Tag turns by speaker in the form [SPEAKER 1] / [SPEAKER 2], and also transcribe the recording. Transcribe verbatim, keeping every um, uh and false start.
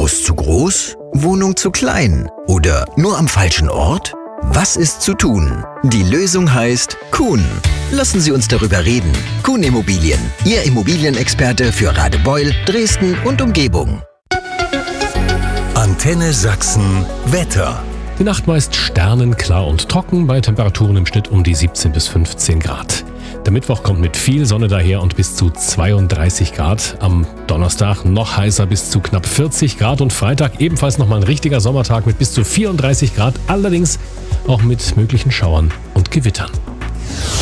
[SPEAKER 1] Haus zu groß? Wohnung zu klein? Oder nur am falschen Ort? Was ist zu tun? Die Lösung heißt Kuhn. Lassen Sie uns darüber reden. Kuhn Immobilien, Ihr Immobilienexperte für Radebeul, Dresden und Umgebung.
[SPEAKER 2] Antenne Sachsen Wetter.
[SPEAKER 3] Die Nacht meist sternenklar und trocken, bei Temperaturen im Schnitt um die siebzehn bis fünfzehn Grad. Der Mittwoch kommt mit viel Sonne daher und bis zu zweiunddreißig Grad. Am Donnerstag noch heißer, bis zu knapp vierzig Grad, und Freitag ebenfalls nochmal ein richtiger Sommertag mit bis zu vierunddreißig Grad, allerdings auch mit möglichen Schauern und Gewittern.